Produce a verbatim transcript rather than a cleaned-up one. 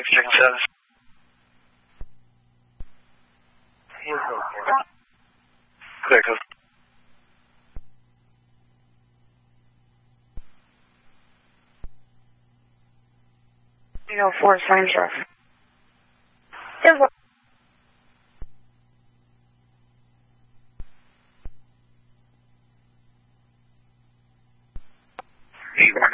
Chicken seven. Clear code. You know, four sign sheriff. There's one. Sure.